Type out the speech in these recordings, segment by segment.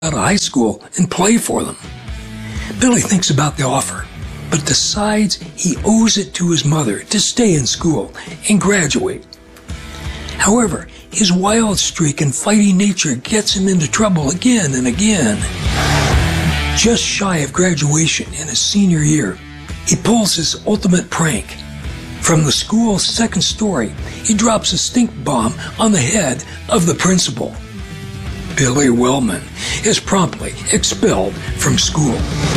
out of high school and play for them. Billy thinks about the offer, but decides he owes it to his mother to stay in school and graduate. However, his wild streak and fighting nature gets him into trouble again and again. Just shy of graduation in his senior year, he pulls his ultimate prank. From the school's second story, he drops a stink bomb on the head of the principal. Billy Wellman is promptly expelled from school.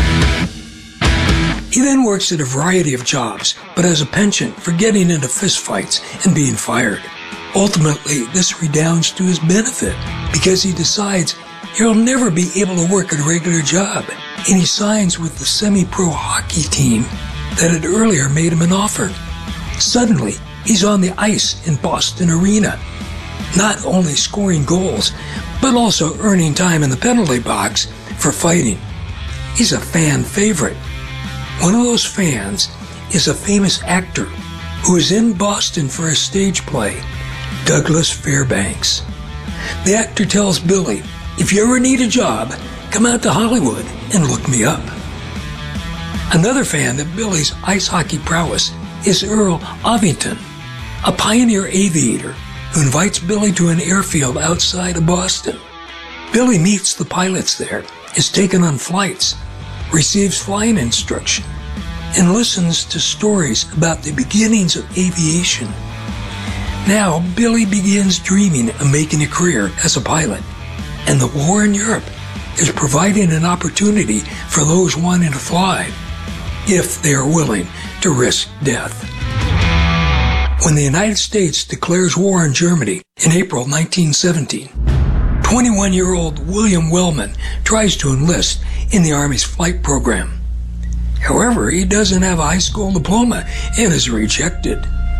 He then works at a variety of jobs, but has a penchant for getting into fistfights and being fired. Ultimately, this redounds to his benefit because he decides he'll never be able to work a regular job, and he signs with the semi-pro hockey team that had earlier made him an offer. Suddenly, he's on the ice in Boston Arena, not only scoring goals, but also earning time in the penalty box for fighting. He's a fan favorite. One of those fans is a famous actor who is in Boston for a stage play, Douglas Fairbanks. The actor tells Billy, "If you ever need a job, come out to Hollywood and look me up." Another fan of Billy's ice hockey prowess is Earl Ovington, a pioneer aviator who invites Billy to an airfield outside of Boston. Billy meets the pilots there, is taken on flights, receives flying instruction, and listens to stories about the beginnings of aviation. Now, Billy begins dreaming of making a career as a pilot, and the war in Europe is providing an opportunity for those wanting to fly, if they are willing to risk death. When the United States declares war on Germany in April 1917, 21-year-old William Wellman tries to enlist in the Army's flight program. However, he doesn't have a high school diploma and is rejected.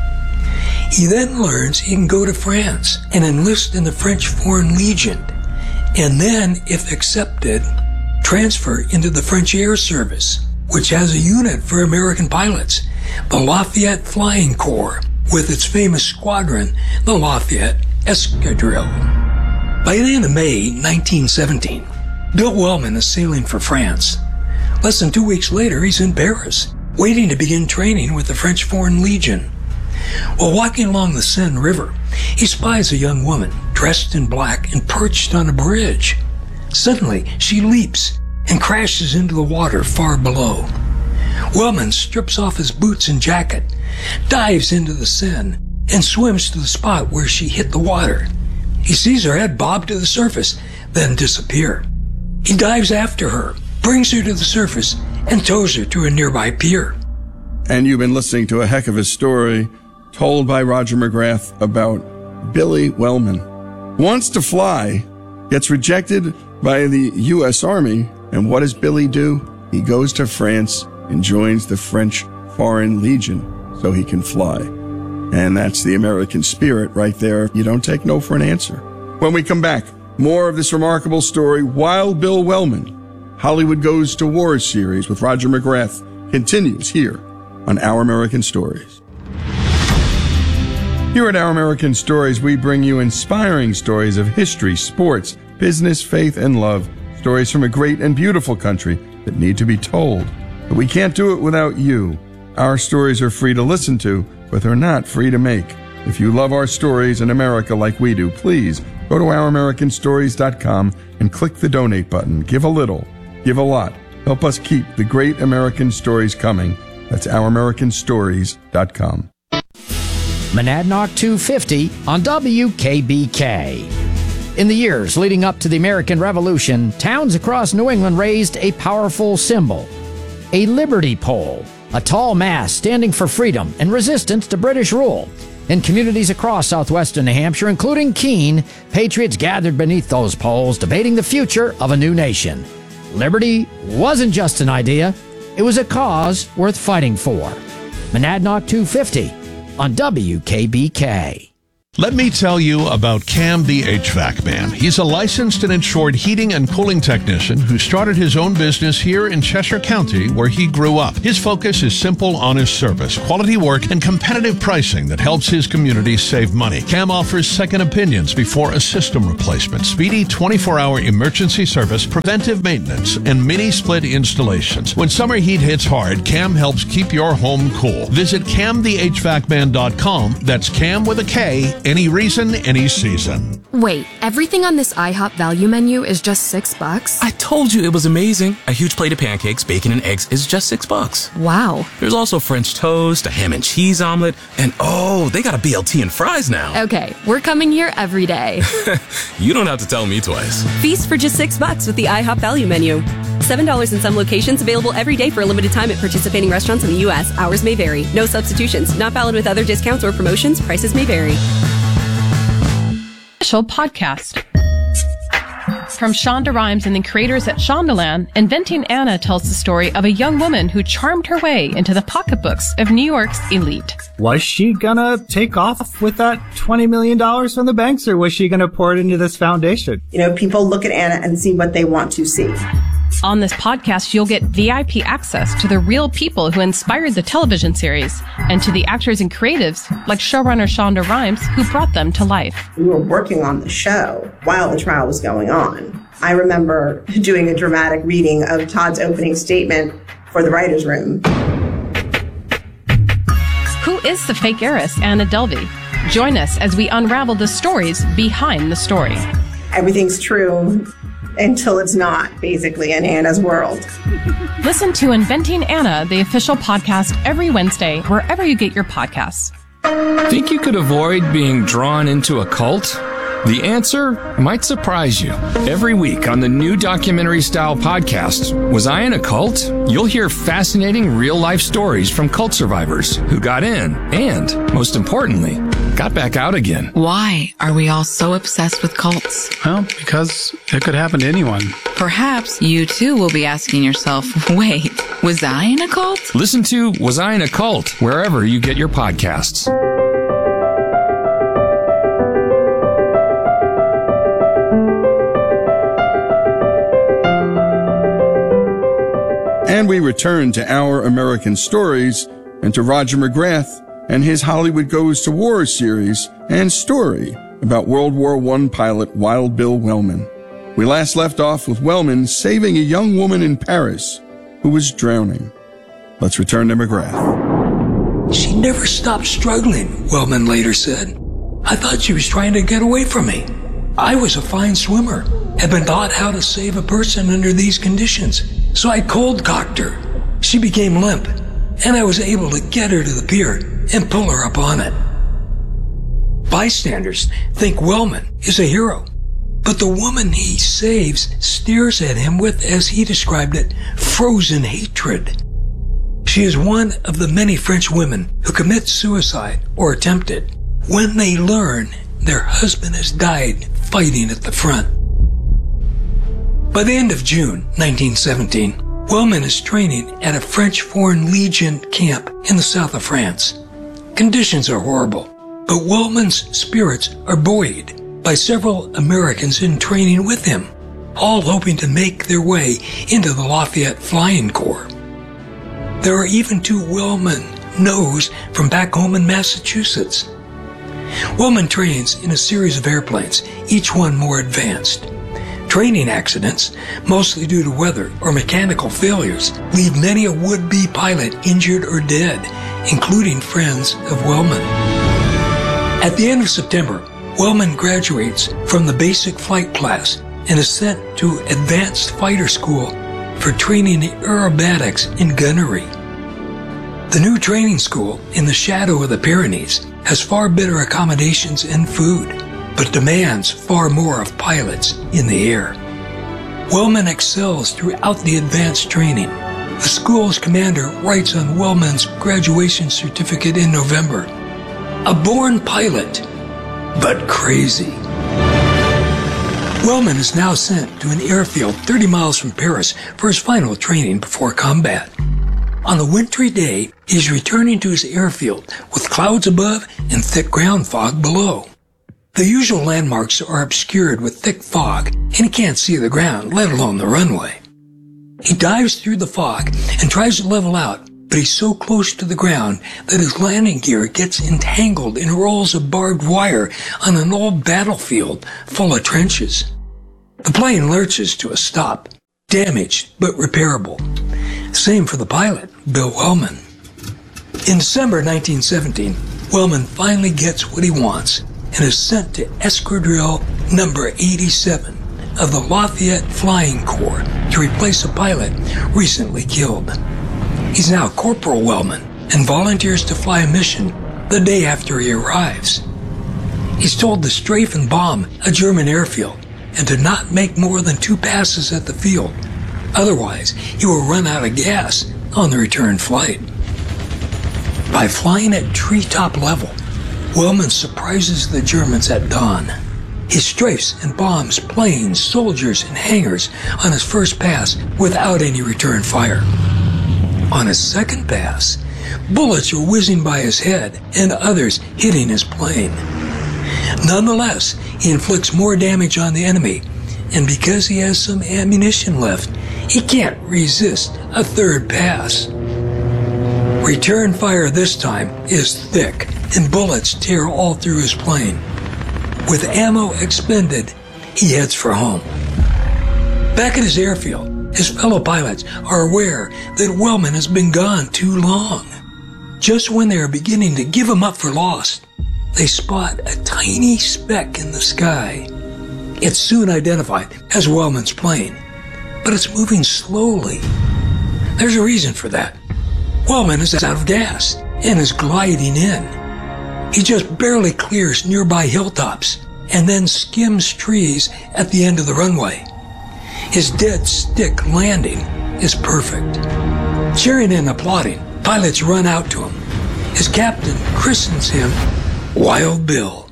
He then learns he can go to France and enlist in the French Foreign Legion, and then, if accepted, transfer into the French Air Service, which has a unit for American pilots, the Lafayette Flying Corps, with its famous squadron, the Lafayette Escadrille. By the end of May 1917, Bill Wellman is sailing for France. Less than 2 weeks later, he's in Paris, waiting to begin training with the French Foreign Legion. While walking along the Seine River, he spies a young woman dressed in black and perched on a bridge. Suddenly, she leaps and crashes into the water far below. Wellman strips off his boots and jacket, dives into the Seine, and swims to the spot where she hit the water. He sees her head bob to the surface, then disappear. He dives after her, brings her to the surface, and tows her to a nearby pier. And you've been listening to a heck of a story told by Roger McGrath about Billy Wellman. Wants to fly, gets rejected by the U.S. Army, and what does Billy do? He goes to France and joins the French Foreign Legion so he can fly. And that's the American spirit right there. You don't take no for an answer. When we come back, more of this remarkable story, Wild Bill Wellman, Hollywood Goes to War series with Roger McGrath continues here on Our American Stories. Here at Our American Stories, we bring you inspiring stories of history, sports, business, faith, and love. Stories from a great and beautiful country that need to be told. But we can't do it without you. Our stories are free to listen to, but they're not free to make. If you love our stories in America like we do, please go to ouramericanstories.com and click the donate button. Give a little, give a lot. Help us keep the great American stories coming. That's ouramericanstories.com. Monadnock 250 on WKBK. In the years leading up to the American Revolution, towns across New England raised a powerful symbol, a liberty pole, a tall mast standing for freedom and resistance to British rule. In communities across southwestern New Hampshire, including Keene, patriots gathered beneath those poles, debating the future of a new nation. Liberty wasn't just an idea, it was a cause worth fighting for. Monadnock 250 on WKBK. Let me tell you about Cam the HVAC Man. He's a licensed and insured heating and cooling technician who started his own business here in Cheshire County, where he grew up. His focus is simple, honest service, quality work, and competitive pricing that helps his community save money. Cam offers second opinions before a system replacement, speedy 24-hour emergency service, preventive maintenance, and mini-split installations. When summer heat hits hard, Cam helps keep your home cool. Visit CamTheHVACman.com. That's Cam with a K. Any reason, any season. Wait, everything on this IHOP value menu is just $6? I told you it was amazing. A huge plate of pancakes, bacon, and eggs is just $6. Wow. There's also French toast, a ham and cheese omelet, and oh, they got a BLT and fries now. Okay, we're coming here every day. You don't have to tell me twice. Feast for just $6 with the IHOP value menu. $7 in some locations, available every day for a limited time at participating restaurants in the U.S. Hours may vary. No substitutions. Not valid with other discounts or promotions. Prices may vary. Podcast. From Shonda Rhimes and the creators at Shondaland, Inventing Anna tells the story of a young woman who charmed her way into the pocketbooks of New York's elite. Was she gonna take off with that $20 million from the banks, or was she gonna pour it into this foundation? You know, people look at Anna and see what they want to see. On this podcast, you'll get VIP access to the real people who inspired the television series and to the actors and creatives like showrunner Shonda Rhimes who brought them to life. We were working on the show while the trial was going on. I remember doing a dramatic reading of Todd's opening statement for the writer's room. Who is the fake heiress, Anna Delvey? Join us as we unravel the stories behind the story. Everything's true until it's not, basically, in Anna's world. Listen to Inventing Anna, the official podcast, every Wednesday, wherever you get your podcasts. Think you could avoid being drawn into a cult? The answer might surprise you. Every week on the new documentary-style podcast, Was I in a Cult? You'll hear fascinating real-life stories from cult survivors who got in and, most importantly, got back out again. Why are we all so obsessed with cults? Well, because it could happen to anyone. Perhaps you too will be asking yourself, wait, was I in a cult? Listen to Was I in a Cult? Wherever you get your podcasts. And we return to Our American Stories and to Roger McGrath and his Hollywood Goes to War series and story about World War I pilot Wild Bill Wellman. We last left off with Wellman saving a young woman in Paris who was drowning. Let's return to McGrath. She never stopped struggling, Wellman later said. I thought she was trying to get away from me. I was a fine swimmer, had been taught how to save a person under these conditions, so I cold-cocked her. She became limp, and I was able to get her to the pier and pull her up on it. Bystanders think Wellman is a hero, but the woman he saves stares at him with, as he described it, frozen hatred. She is one of the many French women who commit suicide or attempt it when they learn their husband has died fighting at the front. By the end of June 1917, Wellman is training at a French Foreign Legion camp in the south of France. Conditions are horrible, but Wellman's spirits are buoyed by several Americans in training with him, all hoping to make their way into the Lafayette Flying Corps. There are even two Wellman knows from back home in Massachusetts. Wellman trains in a series of airplanes, each one more advanced. Training accidents, mostly due to weather or mechanical failures, leave many a would-be pilot injured or dead, including friends of Wellman. At the end of September, Wellman graduates from the basic flight class and is sent to advanced fighter school for training in aerobatics and gunnery. The new training school in the shadow of the Pyrenees has far better accommodations and food, but demands far more of pilots in the air. Wellman excels throughout the advanced training. The school's commander writes on Wellman's graduation certificate in November, "A born pilot, but crazy." Wellman is now sent to an airfield 30 miles from Paris for his final training before combat. On the wintry day, he is returning to his airfield with clouds above and thick ground fog below. The usual landmarks are obscured with thick fog, and he can't see the ground, let alone the runway. He dives through the fog and tries to level out, but he's so close to the ground that his landing gear gets entangled in rolls of barbed wire on an old battlefield full of trenches. The plane lurches to a stop, damaged but repairable. Same for the pilot, Bill Wellman. In December 1917, Wellman finally gets what he wants and is sent to Escadrille number 87 of the Lafayette Flying Corps to replace a pilot recently killed. He's now Corporal Wellman and volunteers to fly a mission the day after he arrives. He's told to strafe and bomb a German airfield and to not make more than 2 passes at the field. Otherwise, he will run out of gas on the return flight. By flying at treetop level, Wellman surprises the Germans at dawn. He strafes and bombs planes, soldiers, and hangars on his first pass without any return fire. On his second pass, bullets are whizzing by his head and others hitting his plane. Nonetheless, he inflicts more damage on the enemy, and because he has some ammunition left, he can't resist a third pass. Return fire this time is thick, and bullets tear all through his plane. With ammo expended, he heads for home. Back at his airfield, his fellow pilots are aware that Wellman has been gone too long. Just when they are beginning to give him up for lost, they spot a tiny speck in the sky. It's soon identified as Wellman's plane, but it's moving slowly. There's a reason for that. Wellman is out of gas and is gliding in. He just barely clears nearby hilltops and then skims trees at the end of the runway. His dead stick landing is perfect. Cheering and applauding, pilots run out to him. His captain christens him Wild Bill.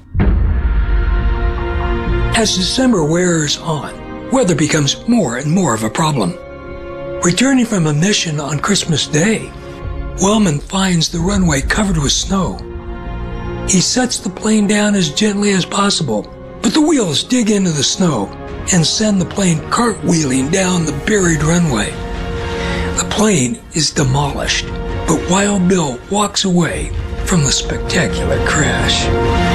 As December wears on, weather becomes more and more of a problem. Returning from a mission on Christmas Day, Wellman finds the runway covered with snow. He sets the plane down as gently as possible, but the wheels dig into the snow and send the plane cartwheeling down the buried runway. The plane is demolished, but Wild Bill walks away from the spectacular crash.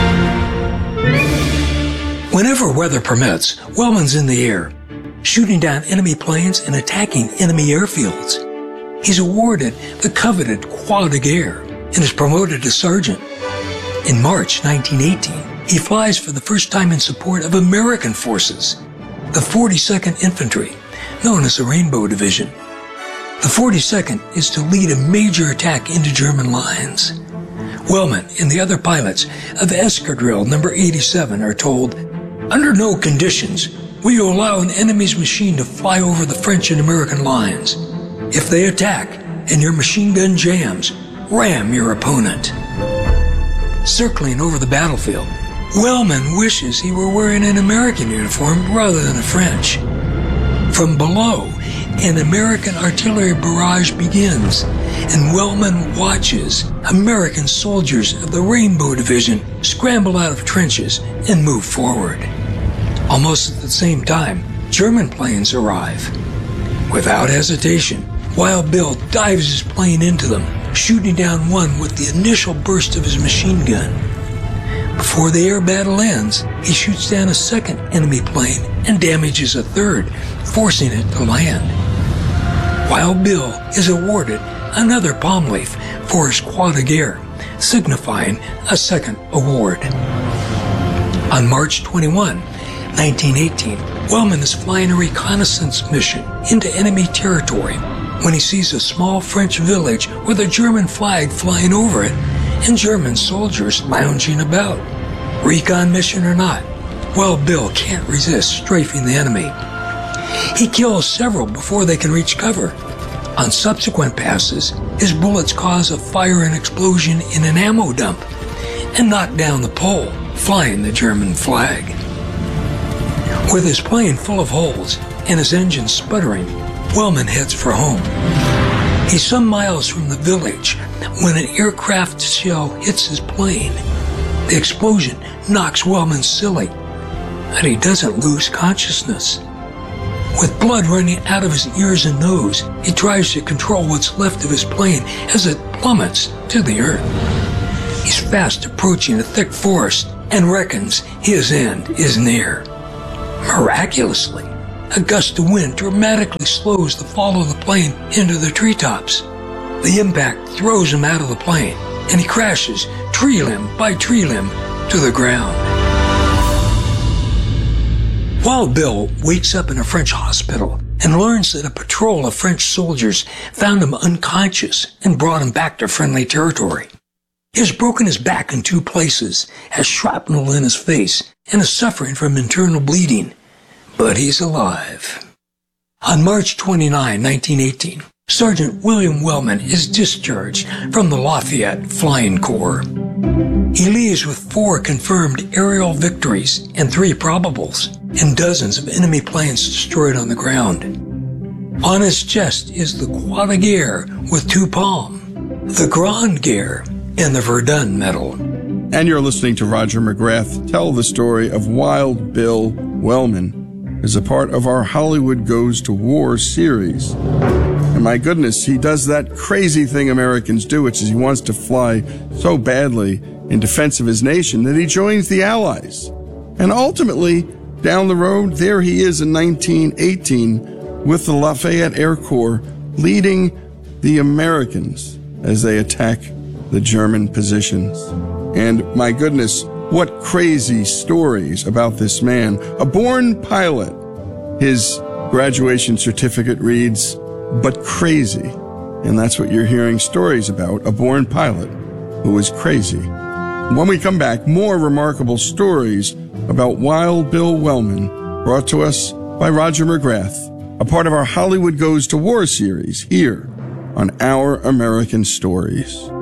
Whenever weather permits, Wellman's in the air, shooting down enemy planes and attacking enemy airfields. He's awarded the coveted Croix de Guerre and is promoted to sergeant. In March 1918, he flies for the first time in support of American forces, the 42nd Infantry, known as the Rainbow Division. The 42nd is to lead a major attack into German lines. Wellman and the other pilots of Escadrille number 87 are told, "Under no conditions will you allow an enemy's machine to fly over the French and American lines. If they attack and your machine gun jams, ram your opponent." Circling over the battlefield, Wellman wishes he were wearing an American uniform rather than a French. From below, an American artillery barrage begins, and Wellman watches American soldiers of the Rainbow Division scramble out of trenches and move forward. Almost at the same time, German planes arrive. Without hesitation, Wild Bill dives his plane into them, shooting down one with the initial burst of his machine gun. Before the air battle ends, he shoots down a second enemy plane and damages a third, forcing it to land. Wild Bill is awarded another palm leaf for his Croix de Guerre, signifying a second award. On March 21, 1918, Wellman is flying a reconnaissance mission into enemy territory when he sees a small French village with a German flag flying over it and German soldiers lounging about. Recon mission or not, Wild Bill can't resist strafing the enemy. He kills several before they can reach cover. On subsequent passes, his bullets cause a fire and explosion in an ammo dump and knock down the pole, flying the German flag. With his plane full of holes and his engine sputtering, Wellman heads for home. He's some miles from the village when an aircraft shell hits his plane. The explosion knocks Wellman silly, and he doesn't lose consciousness. With blood running out of his ears and nose, he tries to control what's left of his plane as it plummets to the earth. He's fast approaching a thick forest and reckons his end is near. Miraculously, a gust of wind dramatically slows the fall of the plane into the treetops. The impact throws him out of the plane, and he crashes tree limb by tree limb to the ground. Wild Bill wakes up in a French hospital and learns that a patrol of French soldiers found him unconscious and brought him back to friendly territory. He has broken his back in 2 places, has shrapnel in his face, and is suffering from internal bleeding. But he's alive. On March 29, 1918, Sergeant William Wellman is discharged from the Lafayette Flying Corps. He leaves with 4 confirmed aerial victories and 3 probables, and dozens of enemy planes destroyed on the ground. On his chest is the Croix de Guerre with 2 palms, the Grande Guerre, and the Verdun Medal. And you're listening to Roger McGrath tell the story of Wild Bill Wellman as a part of our Hollywood Goes to War series. And my goodness, he does that crazy thing Americans do, which is he wants to fly so badly in defense of his nation that he joins the Allies. And ultimately, down the road, there he is in 1918 with the Lafayette Air Corps leading the Americans as they attack the German positions. And my goodness, what crazy stories about this man. A born pilot. His graduation certificate reads, "But crazy." And that's what you're hearing stories about, a born pilot who was crazy. When we come back, more remarkable stories about Wild Bill Wellman, brought to us by Roger McGrath, a part of our Hollywood Goes to War series here on Our American Stories.